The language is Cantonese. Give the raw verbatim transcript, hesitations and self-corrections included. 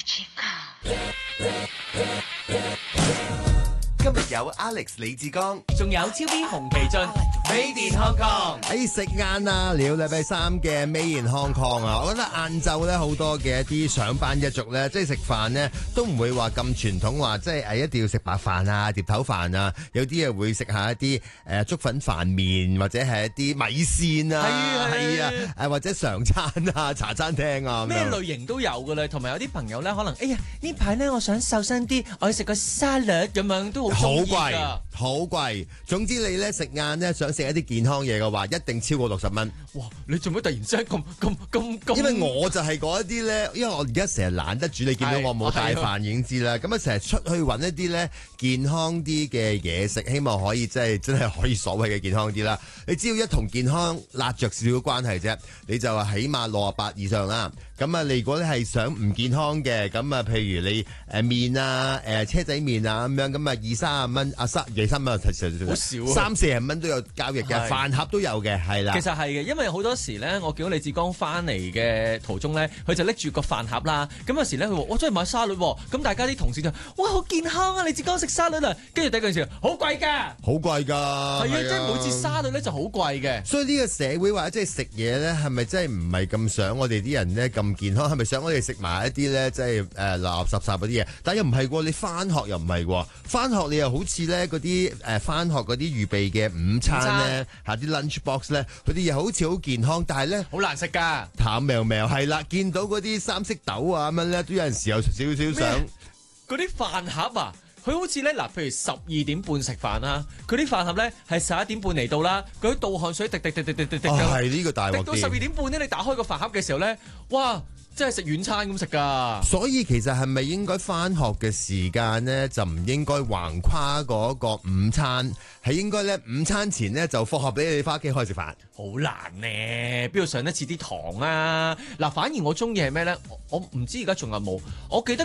今日有 Alex 李志剛， 仲有超 B 洪其俊 ，Made in Hong Kong。 喺食晏啊，聊禮拜三嘅 Made in Hong Kong 啊，我覺得晏晝咧好多嘅一啲上班一族咧，即係食飯咧都唔會話咁傳統，話即係誒一定要食白飯啊、碟頭飯啊，有啲啊會食下一啲誒粥粉飯麵或者係一啲米線啊，係啊，誒或者常餐啊、茶餐廳啊， 咩類型都有㗎啦。同埋有啲朋友咧，可能哎呀呢排咧我想瘦身啲，我要食個沙律咁樣都好。 好貴，好貴。總之你咧食晏咧想食一啲健康嘢嘅話，一定超過六十蚊。 哇！你做乜突然之間咁咁咁咁？ 因為我就係嗰一啲咧，因為我而家成日懶得煮，你見到我冇帶飯已經知啦。咁啊成日出去揾一啲咧健康啲嘅嘢食，希望可以即係真係可以所謂嘅健康啲啦。你只要一同健康拉着少少關係啫，你就話起碼六十八以上啦。咁啊，你如果你係想唔健康嘅，咁啊，譬如你誒麵啊、誒車仔麵啊咁樣，咁啊二三十蚊，啊三二三蚊，好少，三四十蚊都有交易嘅，飯盒都有嘅，係啦。 其實係嘅，因為好多時咧，我見到李志剛翻嚟嘅途中咧，佢就拎住個飯盒啦。咁有時咧，佢話我真係買沙律喎。咁大家啲同事就哇好健康啊！李志剛食沙律啊，跟住第一句時好貴㗎， 好貴㗎，係啊，即係每次沙律咧就好貴嘅。 所以呢個社會或者即係食嘢咧，係咪真係唔係咁想我哋啲人咧咁健康？係咪想我哋食埋一啲咧，即係誒垃垃雜雜嗰啲嘢？但又唔係喎，你翻學又唔係喎，翻學你又好似咧嗰啲誒翻學嗰啲預備嘅午餐咧，嚇啲 lunch box 咧，佢啲嘢好似好健康，但係咧好難食㗎， 淡苗苗係啦，見到嗰啲三色豆啊咁樣咧，都有陣時有少少想嗰啲飯盒啊。佢好似咧嗱，譬如十二點半食飯啦，佢啲飯盒咧係十一點半嚟到啦，佢啲倒汗水滴滴滴滴滴滴滴咁， 係呢個大鑊啲。 滴到十二點半咧，你打開個飯盒嘅時候咧，哇！真係食軟餐咁食㗎。 所以其實係咪應該返學嘅時間呢，就唔應該橫跨嗰個午餐，係應該咧午餐前呢，就放學俾你返屋企開始食飯。 好難呢，邊度上得切啲堂啊？嗱，反而我中意係咩咧？我唔知而家仲有冇？我記得。